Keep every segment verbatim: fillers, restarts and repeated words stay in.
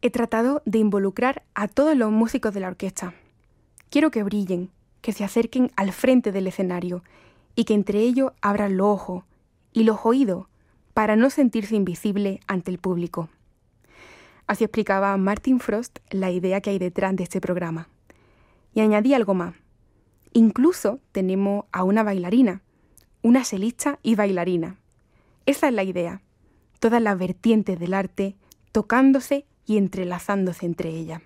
He tratado de involucrar a todos los músicos de la orquesta. Quiero que brillen, que se acerquen al frente del escenario y que entre ellos abran los ojos y los oídos para no sentirse invisible ante el público. Así explicaba Martin Frost la idea que hay detrás de este programa. Y añadí algo más. Incluso tenemos a una bailarina, una celista y bailarina. Esa es la idea. Todas las vertientes del arte tocándose y entrelazándose entre ellas.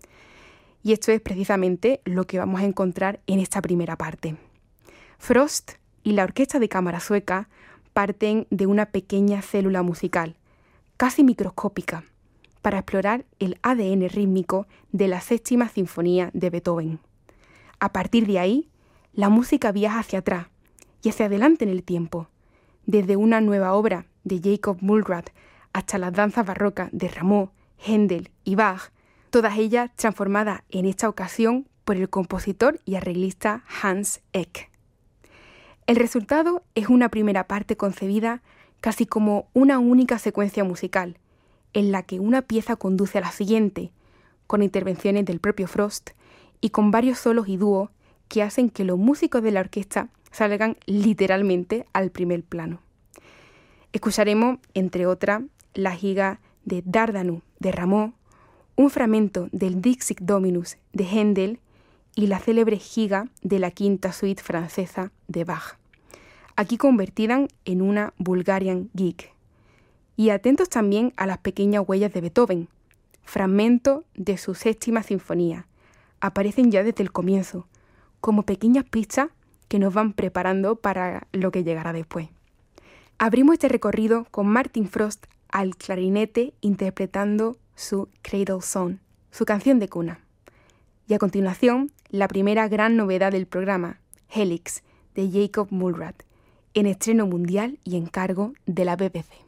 Y esto es precisamente lo que vamos a encontrar en esta primera parte. Frost y la Orquesta de Cámara Sueca parten de una pequeña célula musical, casi microscópica, para explorar el A D N rítmico de la Séptima Sinfonía de Beethoven. A partir de ahí, la música viaja hacia atrás y hacia adelante en el tiempo, desde una nueva obra de Jacob Mulrath hasta las danzas barrocas de Rameau, Händel y Bach, todas ellas transformadas en esta ocasión por el compositor y arreglista Hans Eck. El resultado es una primera parte concebida casi como una única secuencia musical, en la que una pieza conduce a la siguiente, con intervenciones del propio Frost y con varios solos y dúos que hacen que los músicos de la orquesta salgan literalmente al primer plano. Escucharemos, entre otras, la giga de Dardanu de Rameau, un fragmento del Dixit Dominus de Händel y la célebre giga de la quinta suite francesa de Bach, aquí convertida en una Bulgarian Gig. Y atentos también a las pequeñas huellas de Beethoven, fragmentos de su séptima sinfonía. Aparecen ya desde el comienzo, como pequeñas pistas que nos van preparando para lo que llegará después. Abrimos este recorrido con Martin Frost al clarinete interpretando su Cradle Song, su canción de cuna. Y a continuación, la primera gran novedad del programa, Helix, de Jacob Mulrath, en estreno mundial y encargo de la B B C.